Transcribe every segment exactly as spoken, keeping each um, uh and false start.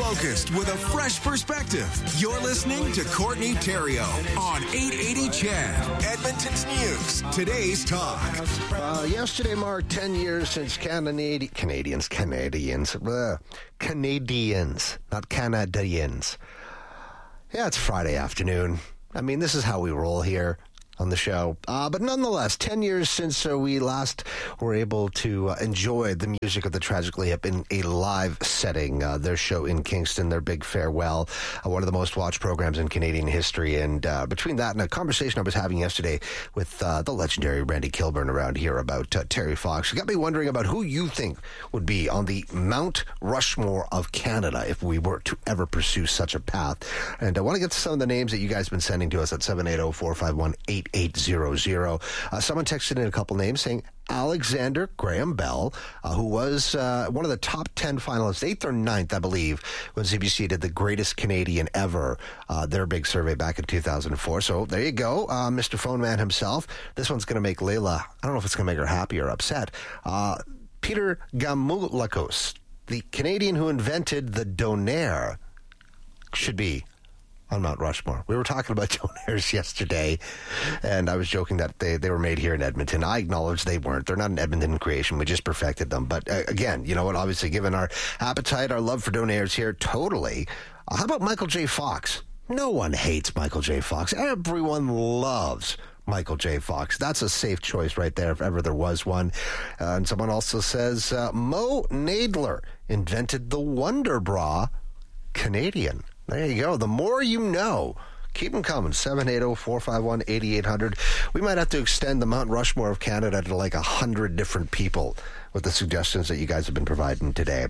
focused with a fresh perspective. You're listening to Courtney Theriault on eight eighty C H E D, Edmonton's News. Today's talk. Uh, yesterday marked ten years since Canadi- Canadians, Canadians, uh, Canadians, not Canadians. Yeah, it's Friday afternoon. I mean, this is how we roll here on the show. Uh, but nonetheless, ten years since uh, we last were able to uh, enjoy the music of the Tragically Hip in a live setting. Uh, their show in Kingston, their big farewell, uh, one of the most watched programs in Canadian history. And uh, between that and a conversation I was having yesterday with uh, the legendary Randy Kilburn around here about uh, Terry Fox, it got me wondering about who you think would be on the Mount Rushmore of Canada if we were to ever pursue such a path. And I want to get to some of the names that you guys have been sending to us at seven eight zero, four five one, eight eight zero zero. Uh, someone texted in a couple names saying Alexander Graham Bell, uh, who was uh, one of the top ten finalists, eighth or ninth, I believe, when C B C did the greatest Canadian ever, uh, their big survey back in two thousand four. So there you go, uh, Mister Phone Man himself. This one's going to make Layla, I don't know if it's going to make her happy or upset. Uh, Peter Gamoulakos, the Canadian who invented the donair, should be on Mount Rushmore. We were talking about donairs yesterday, and I was joking that they, they were made here in Edmonton. I acknowledge they weren't. They're not an Edmonton creation. We just perfected them. But uh, again, you know what? Obviously, given our appetite, our love for donairs here, totally. Uh, how about Michael J. Fox? No one hates Michael J. Fox. Everyone loves Michael J. Fox. That's a safe choice right there if ever there was one. Uh, and someone also says uh, Mo Nadler invented the Wonder Bra, Canadian. There you go. The more you know. Keep them coming. seven eight zero, four five one, eight eight zero zero. We might have to extend the Mount Rushmore of Canada to like one hundred different people with the suggestions that you guys have been providing today.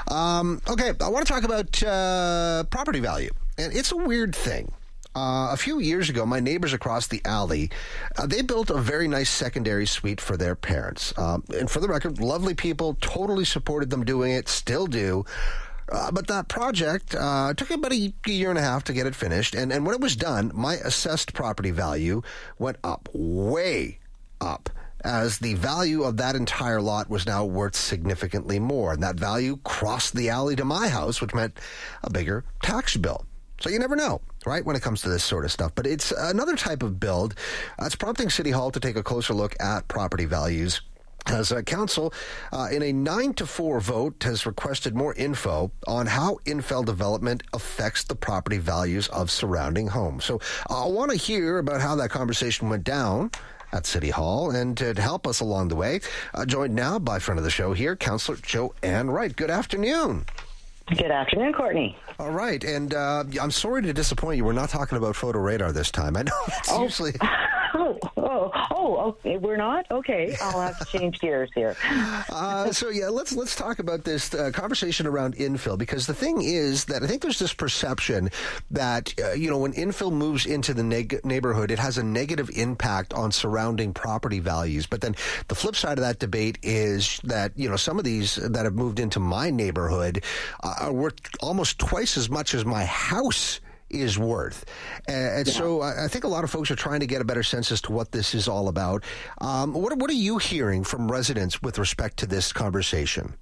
Um, okay, I want to talk about uh, property value. And it's a weird thing. Uh, a few years ago, my neighbors across the alley, uh, they built a very nice secondary suite for their parents. Uh, and for the record, lovely people, totally supported them doing it, still do. Uh, but that project uh, took about a year and a half to get it finished. And, and when it was done, my assessed property value went up, way up, as the value of that entire lot was now worth significantly more. And that value crossed the alley to my house, which meant a bigger tax bill. So you never know, right, when it comes to this sort of stuff. But it's another type of build. Uh, it's prompting City Hall to take a closer look at property values, as a council, uh, in a nine to four vote, has requested more info on how infill development affects the property values of surrounding homes. So I want to hear about how that conversation went down at City Hall, and to help us along the way, uh, joined now by friend of the show here, Councillor Joanne Wright. Good afternoon. Good afternoon, Courtney. All right, and uh, I'm sorry to disappoint you. We're not talking about photo radar this time. I know it's oh. usually... Oh, oh, oh, okay. We're not? Okay. I'll have to change gears here. uh, so, yeah, let's let's talk about this uh, conversation around infill, because the thing is that I think there's this perception that, uh, you know, when infill moves into the neg- neighborhood, it has a negative impact on surrounding property values. But then the flip side of that debate is that, you know, some of these that have moved into my neighborhood uh, are worth almost twice as much as my house is worth. And yeah. so I think a lot of folks are trying to get a better sense as to what this is all about. Um, what, what are you hearing from residents with respect to this conversation?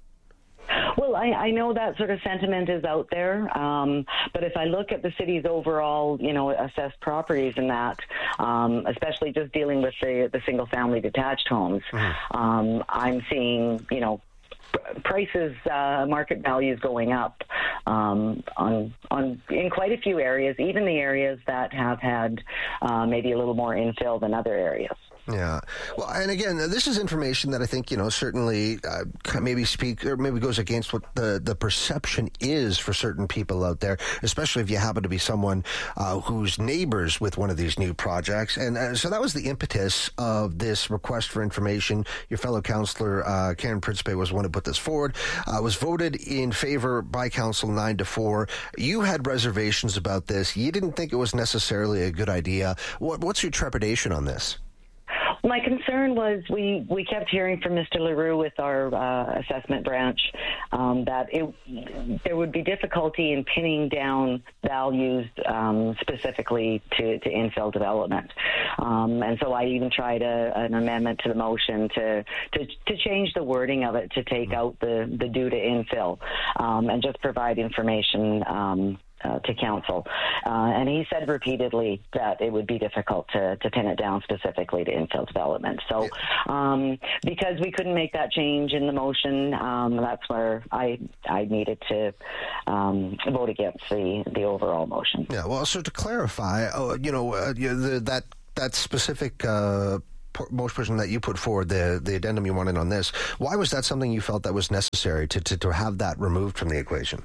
Well, I, I know that sort of sentiment is out there, um, but if I look at the city's overall, you know, assessed properties and that, um, especially just dealing with the, the single-family detached homes, mm-hmm. um, I'm seeing, you know, prices, uh, market values going up um, on on in quite a few areas, even the areas that have had uh, maybe a little more infill than other areas. Yeah. Well, and again, this is information that I think, you know, certainly uh, maybe speak or maybe goes against what the, the perception is for certain people out there, especially if you happen to be someone uh, who's neighbors with one of these new projects. And uh, so that was the impetus of this request for information. Your fellow councillor, uh, Karen Principe, was the one who put this forward. Uh, was voted in favor by council nine to four. You had reservations about this. You didn't think it was necessarily a good idea. What, what's your trepidation on this? My concern was we, we kept hearing from Mister LaRue with our uh, assessment branch um, that it, there would be difficulty in pinning down values um, specifically to, to infill development. Um, and so I even tried a, an amendment to the motion to, to, to change the wording of it to take out the, the due to infill um, and just provide information um, Uh, to council. Uh, and he said repeatedly that it would be difficult to, to pin it down specifically to infill development. So um, because we couldn't make that change in the motion, um, that's where I I needed to um, vote against the, the overall motion. Yeah, well, so to clarify, uh, you know, uh, the, that, that specific uh motion that you put forward, the the addendum you wanted on this, why was that something you felt that was necessary to, to, to have that removed from the equation?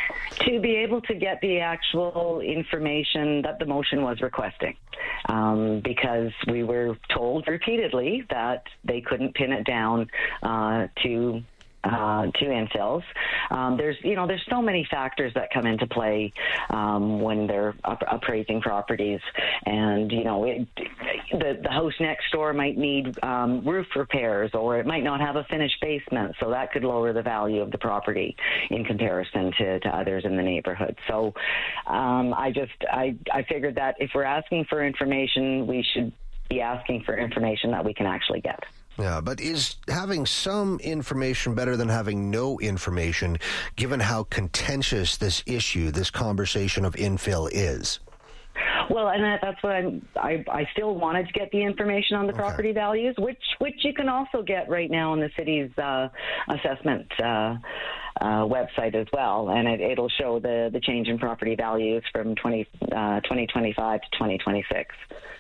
To be able to get the actual information that the motion was requesting, um, because we were told repeatedly that they couldn't pin it down uh, to Uh, to infills. Um, there's, you know, there's so many factors that come into play um, when they're up- appraising properties, and you know, it, the the house next door might need um, roof repairs, or it might not have a finished basement, so that could lower the value of the property in comparison to, to others in the neighborhood. So um, I just I I figured that if we're asking for information, we should be asking for information that we can actually get. Yeah, but is having some information better than having no information, given how contentious this issue, this conversation of infill is? Well, and that, that's what I'm, I I still wanted to get the information on the okay. property values, which which you can also get right now on the city's uh, assessment uh, uh, website as well, and it, it'll show the, the change in property values from twenty, uh, twenty twenty-five to twenty twenty-six.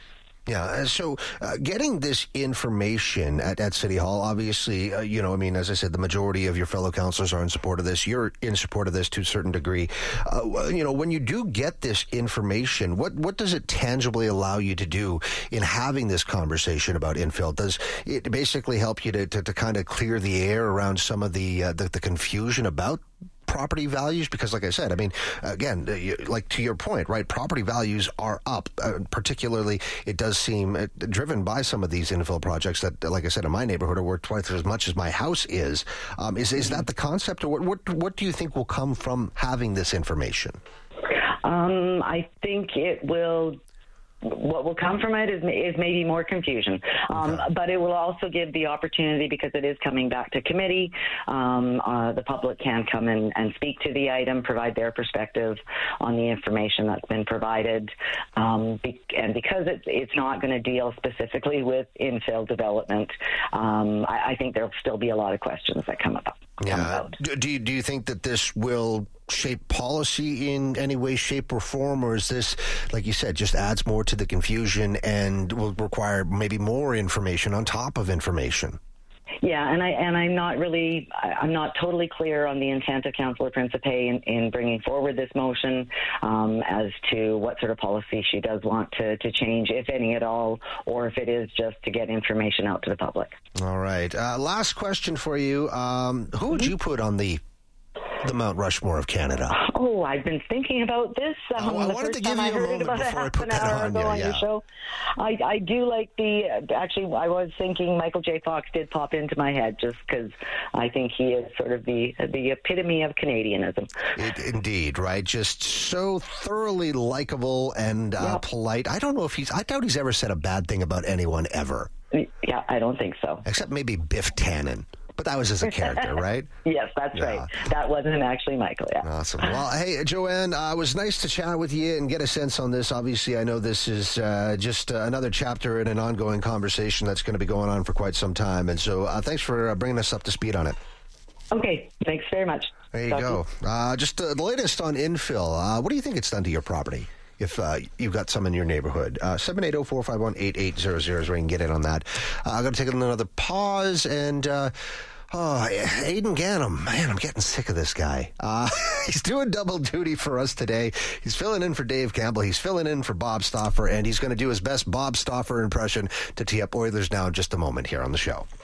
Yeah, so uh, getting this information at, at City Hall, obviously, uh, you know, I mean, as I said, the majority of your fellow councillors are in support of this. You're in support of this to a certain degree. Uh, you know, when you do get this information, what, what does it tangibly allow you to do in having this conversation about infill? Does it basically help you to, to, to kind of clear the air around some of the, uh, the, the confusion about property values? Because like I said, I mean, again, like to your point, right, property values are up. Uh, particularly, it does seem uh, driven by some of these infill projects that, like I said, in my neighborhood are worth twice as much as my house is. Um, is is that the concept, or what, what, what do you think will come from having this information? Um, I think it will... What will come from it is, is maybe more confusion, um, okay. but it will also give the opportunity, because it is coming back to committee. Um, uh, the public can come in and speak to the item, provide their perspective on the information that's been provided, um, be, and because it's it's not going to deal specifically with infill development, um, I, I think there'll still be a lot of questions that come up. Yeah. Come about. Do you do you think that this will shape policy in any way, shape, or form, or is this, like you said, just adds more to the confusion and will require maybe more information on top of information? Yeah, and I and I'm not really I'm not totally clear on the intent of Councillor Principe in, in bringing forward this motion um, as to what sort of policy she does want to, to change, if any at all, or if it is just to get information out to the public. All right. Uh, last question for you: um, who would you put on the the Mount Rushmore of Canada? Oh, I've been thinking about this. Um, oh, I the wanted first to give time you I a heard moment it about before a I put half that an hour on ago you. on Yeah. your show. I, I do like the, actually, I was thinking Michael J. Fox did pop into my head just because I think he is sort of the the epitome of Canadianism. It, indeed, right? Just so thoroughly likable and uh, Yep. polite. I don't know if he's, I doubt he's ever said a bad thing about anyone ever. Yeah, I don't think so. Except maybe Biff Tannen. But that was as a character, right? Yes, that's Yeah. right. That wasn't actually Michael, yeah. Awesome. Well, hey, Joanne, uh, it was nice to chat with you and get a sense on this. Obviously, I know this is uh, just uh, another chapter in an ongoing conversation that's going to be going on for quite some time. And so uh, thanks for uh, bringing us up to speed on it. Okay, thanks very much. There you Talk go. Uh, just uh, the latest on infill. Uh, what do you think it's done to your property? If uh, you've got some in your neighborhood. Uh, seven eight zero, four five one, eight eight zero zero is where you can get in on that. Uh, I'm going to take another pause and... Uh, Oh, Aidan Gannam. Man, I'm getting sick of this guy. Uh, he's doing double duty for us today. He's filling in for Dave Campbell. He's filling in for Bob Stauffer, and he's going to do his best Bob Stauffer impression to tee up Oilers Now in just a moment here on the show.